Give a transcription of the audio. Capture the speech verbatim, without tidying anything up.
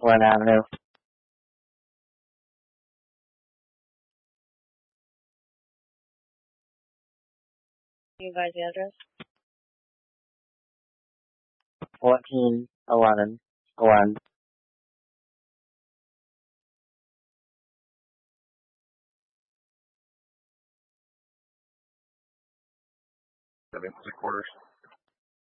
Glen Avenue. You guys the address? fourteen eleven Glen. Seven three quarters.